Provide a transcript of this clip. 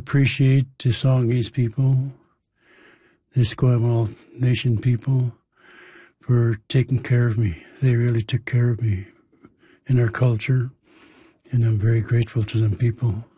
appreciate the Songhees people, the Esquimalt Nation people, for taking care of me. They really took care of me in our culture, and I'm very grateful to them people.